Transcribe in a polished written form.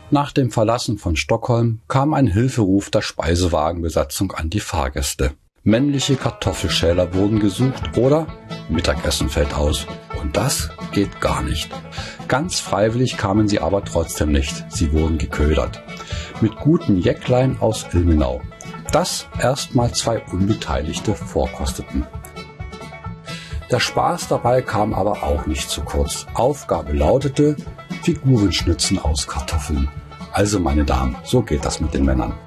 Nach dem Verlassen von Stockholm kam ein Hilferuf der Speisewagenbesatzung an die Fahrgäste. Männliche Kartoffelschäler wurden gesucht oder Mittagessen fällt aus. Und das geht gar nicht. Ganz freiwillig kamen sie aber trotzdem nicht. Sie wurden geködert. Mit guten Jäcklein aus Ilmenau. Das erstmal 2 Unbeteiligte vorkosteten. Der Spaß dabei kam aber auch nicht zu kurz. Aufgabe lautete, Figuren schnitzen aus Kartoffeln. Also meine Damen, so geht das mit den Männern.